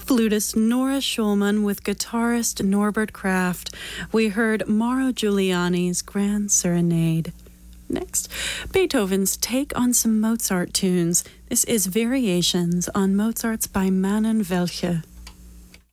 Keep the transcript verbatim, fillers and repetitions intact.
flutist Nora Schulman with guitarist Norbert Kraft. We heard Mauro Giuliani's Grand Serenade. Next, Beethoven's take on some Mozart tunes. This is Variations on Mozart's Bei Mannen Welche.